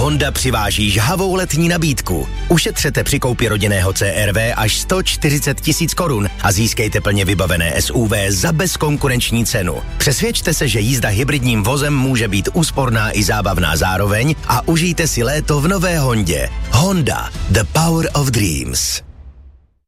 Honda přiváží žhavou letní nabídku. Ušetřete při koupi rodinného CR-V až 140 000 korun a získejte plně vybavené SUV za bezkonkurenční cenu. Přesvědčte se, že jízda hybridním vozem může být úsporná i zábavná zároveň a užijte si léto v nové Hondě. Honda, the power of dreams.